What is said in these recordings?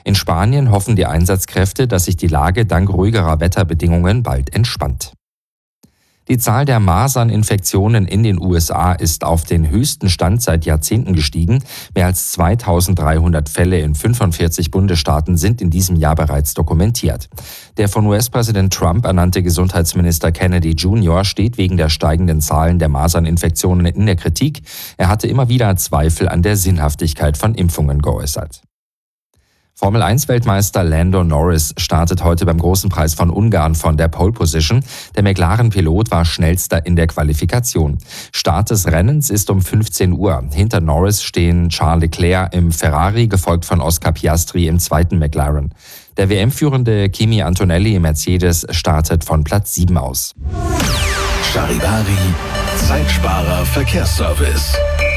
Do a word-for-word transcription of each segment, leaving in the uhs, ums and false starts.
In Spanien hoffen die Einsatzkräfte, dass sich die Lage dank ruhigerer Wetterbedingungen bald entspannt. Die Zahl der Maserninfektionen in den U S A ist auf den höchsten Stand seit Jahrzehnten gestiegen. Mehr als zweitausenddreihundert Fälle in fünfundvierzig Bundesstaaten sind in diesem Jahr bereits dokumentiert. Der von U S-Präsident Trump ernannte Gesundheitsminister Kennedy Junior steht wegen der steigenden Zahlen der Maserninfektionen in der Kritik. Er hatte immer wieder Zweifel an der Sinnhaftigkeit von Impfungen geäußert. Formel eins Weltmeister Lando Norris startet heute beim Großen Preis von Ungarn von der Pole Position. Der McLaren-Pilot war schnellster in der Qualifikation. Start des Rennens ist um fünfzehn Uhr. Hinter Norris stehen Charles Leclerc im Ferrari, gefolgt von Oscar Piastri im zweiten McLaren. Der W M-führende Kimi Antonelli im Mercedes startet von Platz sieben aus. Charivari, Zeitsparer Verkehrsservice.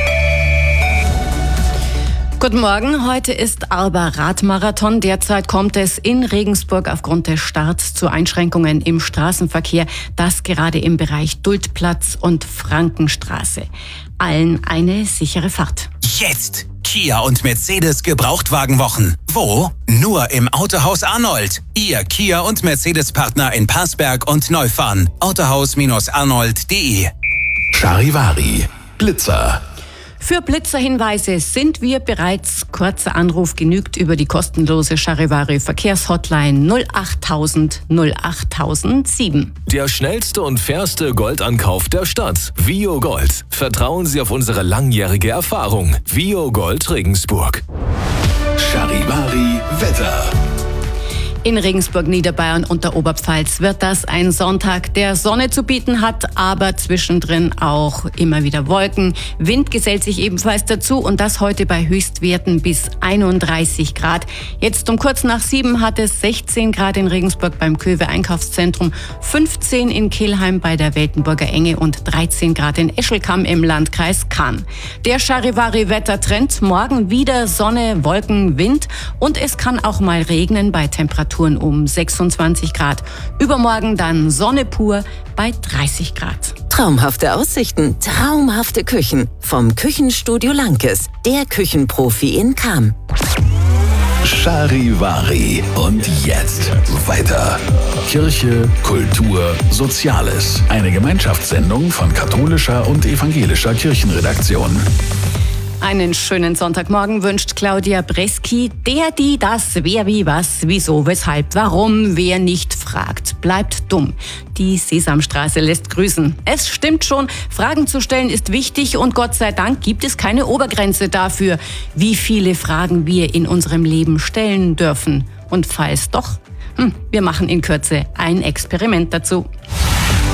Guten Morgen, heute ist Arber Radmarathon. Derzeit kommt es in Regensburg aufgrund des Starts zu Einschränkungen im Straßenverkehr. Das gerade im Bereich Duldplatz und Frankenstraße. Allen eine sichere Fahrt. Jetzt Kia und Mercedes Gebrauchtwagenwochen. Wo? Nur im Autohaus Arnold. Ihr Kia und Mercedes-Partner in Passberg und Neufahren. autohaus Arnold punkt de. Charivari, Blitzer. Für Blitzerhinweise sind wir bereits. Kurzer Anruf genügt über die kostenlose Charivari Verkehrshotline null achttausend null achttausendsieben. Der schnellste und fairste Goldankauf der Stadt. Vio Gold. Vertrauen Sie auf unsere langjährige Erfahrung. Vio Gold Regensburg. Charivari Wetter. In Regensburg, Niederbayern und der Oberpfalz wird das ein Sonntag, der Sonne zu bieten hat, aber zwischendrin auch immer wieder Wolken. Wind gesellt sich ebenfalls dazu und das heute bei Höchstwerten bis einunddreißig Grad. Jetzt um kurz nach sieben hat es sechzehn Grad in Regensburg beim Köwe Einkaufszentrum, fünfzehn in Kelheim bei der Weltenburger Enge und dreizehn Grad in Eschelkamm im Landkreis Cham. Der Charivari-Wettertrend, morgen wieder Sonne, Wolken, Wind und es kann auch mal regnen bei Temperaturen um sechsundzwanzig Grad. Übermorgen dann Sonne pur bei dreißig Grad. Traumhafte Aussichten, traumhafte Küchen. Vom Küchenstudio Lankes, der Küchenprofi in Cham. Charivari. Und jetzt weiter. Kirche, Kultur, Soziales. Eine Gemeinschaftssendung von katholischer und evangelischer Kirchenredaktion. Einen schönen Sonntagmorgen wünscht Claudia Breski. Der, die, das, wer, wie, was, wieso, weshalb, warum, wer nicht fragt, bleibt dumm. Die Sesamstraße lässt grüßen. Es stimmt schon, Fragen zu stellen ist wichtig und Gott sei Dank gibt es keine Obergrenze dafür, wie viele Fragen wir in unserem Leben stellen dürfen. Und falls doch, hm, wir machen in Kürze ein Experiment dazu.